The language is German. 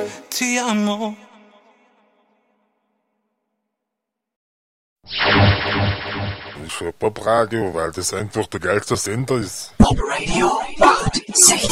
Ti amo. Ich höre Popradio, weil das einfach der geilste Sender ist. Pop Radio 68.